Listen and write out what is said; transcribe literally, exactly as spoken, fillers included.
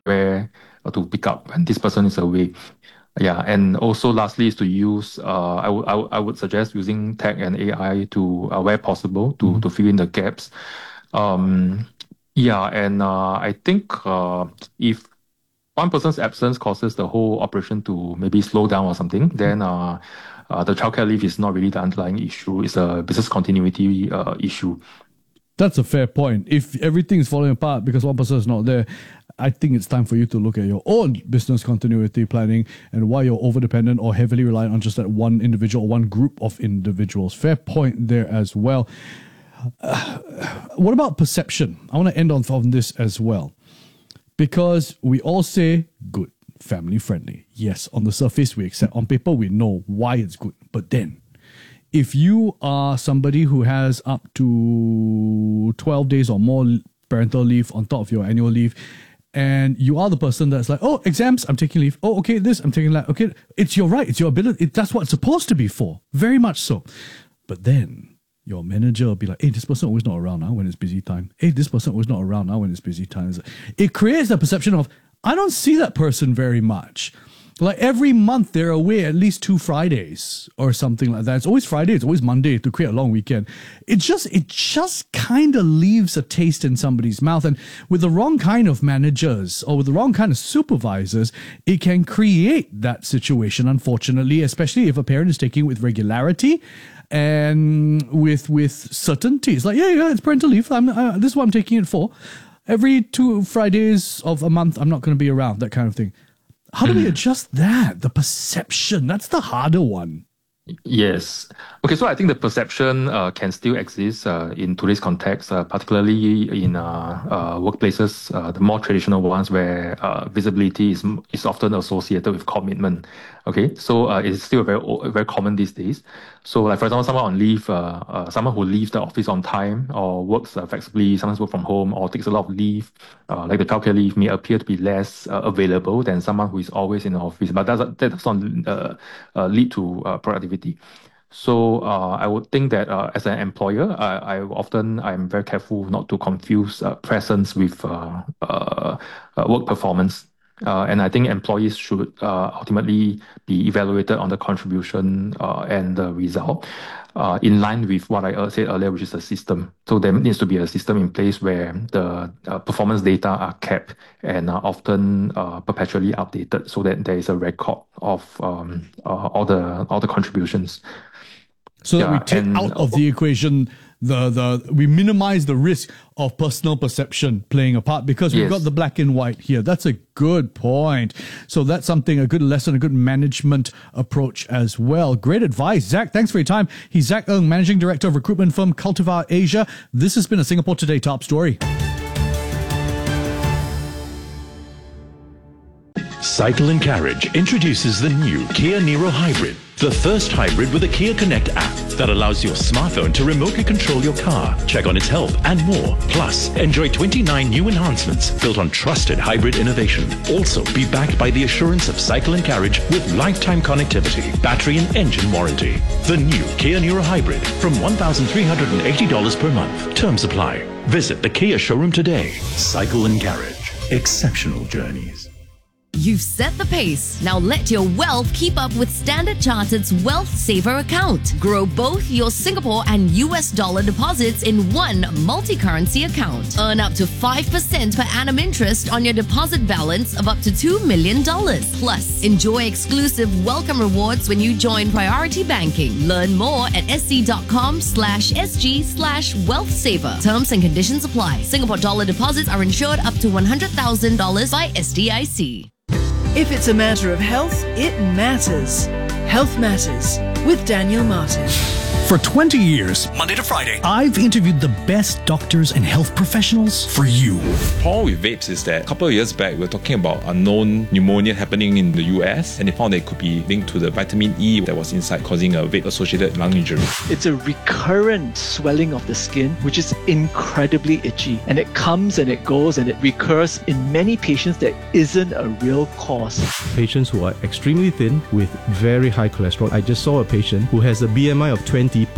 where uh, to pick up when this person is away. Yeah, and also lastly is to use. Uh, I would I would I would suggest using tech and A I to uh, where possible to Mhm. to fill in the gaps. Um, yeah, and uh, I think uh, if one person's absence causes the whole operation to maybe slow down or something, then uh, uh, the childcare leave is not really the underlying issue. It's a business continuity uh, issue. That's a fair point. If everything is falling apart because one person is not there, I think it's time for you to look at your own business continuity planning and why you're over dependent or heavily reliant on just that one individual or one group of individuals. Fair point there as well. Uh, what about perception? I want to end on, on this as well. Because we all say good, family friendly. Yes, on the surface we accept. On paper we know why it's good. But then, if you are somebody who has up to twelve days or more parental leave on top of your annual leave, and you are the person that's like, oh, exams, I'm taking leave. Oh, okay, this, I'm taking that. Okay, it's your right. It's your ability. It, that's what it's supposed to be for. Very much so. But then your manager will be like, hey, this person always not around now when it's busy time. Hey, this person always not around now when it's busy time. It creates the perception of, I don't see that person very much. Like every month they're away at least two Fridays or something like that. It's always Friday, it's always Monday to create a long weekend. It just it just kind of leaves a taste in somebody's mouth. And with the wrong kind of managers or with the wrong kind of supervisors, it can create that situation, unfortunately, especially if a parent is taking it with regularity and with with certainty. It's like, yeah, yeah, it's parental leave. I'm, uh, this is what I'm taking it for. Every two Fridays of a month, I'm not going to be around, that kind of thing. How do we adjust that? The perception, that's the harder one. Yes. Okay, so I think the perception uh, can still exist uh, in today's context, uh, particularly in uh, uh, workplaces, uh, the more traditional ones where uh, visibility is is often associated with commitment. Okay, so uh, it's still very very common these days. So, like for example, someone on leave, uh, uh, someone who leaves the office on time or works uh, flexibly, sometimes work from home or takes a lot of leave, uh, like the childcare leave, may appear to be less uh, available than someone who is always in the office. But that that does not uh, uh, lead to uh, productivity. So uh, I would think that uh, as an employer, I, I often I'm very careful not to confuse uh, presence with uh, uh, uh, work performance. Uh, and I think employees should uh, ultimately be evaluated on the contribution uh, and the result, uh, in line with what I uh, said earlier, which is a system. So there needs to be a system in place where the uh, performance data are kept and are often uh, perpetually updated, so that there is a record of um, uh, all the all the contributions. So yeah, that we take and, out of the equation the the we minimize the risk of personal perception playing a part because we've yes. got the black and white here. That's a good point. So that's something, a good lesson, a good management approach as well. Great advice, Zach. Thanks for your time. He's Zach Ng, Managing Director of recruitment firm Cultivar Asia. This has been a Singapore Today top story. Cycle and Carriage introduces the new Kia Niro Hybrid, the first hybrid with a Kia Connect app that allows your smartphone to remotely control your car, check on its health, and more. Plus, enjoy twenty-nine new enhancements built on trusted hybrid innovation. Also, be backed by the assurance of Cycle and Carriage with lifetime connectivity, battery and engine warranty. The new Kia Niro Hybrid from one thousand three hundred eighty dollars per month. Terms apply. Visit the Kia showroom today. Cycle and Carriage. Exceptional journeys. You've set the pace. Now let your wealth keep up with Standard Chartered's Wealth Saver account. Grow both your Singapore and U S dollar deposits in one multi-currency account. Earn up to five percent per annum interest on your deposit balance of up to two million dollars. Plus, enjoy exclusive welcome rewards when you join Priority Banking. Learn more at sc.com slash sg slash wealth saver. Terms and conditions apply. Singapore dollar deposits are insured up to one hundred thousand dollars by S D I C. If it's a matter of health, it matters. Health Matters with Daniel Martin. For twenty years, Monday to Friday, I've interviewed the best doctors and health professionals for you. The problem with vapes is that a couple of years back, we were talking about unknown pneumonia happening in the U S, and they found that it could be linked to the vitamin E that was inside, causing a vape-associated lung injury. It's a recurrent swelling of the skin, which is incredibly itchy, and it comes and it goes and it recurs in many patients that isn't a real cause. Patients who are extremely thin with very high cholesterol. I just saw a patient who has a B M I of twenty